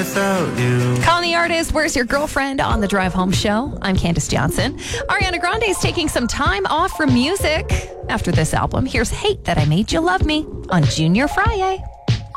without you. Calling the artist, Where's Your Girlfriend on the Drive Home Show. I'm Candace Johnson. Ariana Grande is taking some time off from music. After this album, here's Hate That I Made You Love Me on Junior Friday.